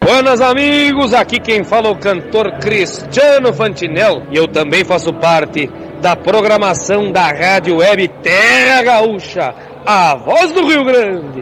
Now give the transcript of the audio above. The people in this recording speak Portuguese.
Buenas amigos, aqui quem fala é o cantor Cristiano Fantinel e eu também faço parte da programação da Rádio Web Terra Gaúcha, a voz do Rio Grande.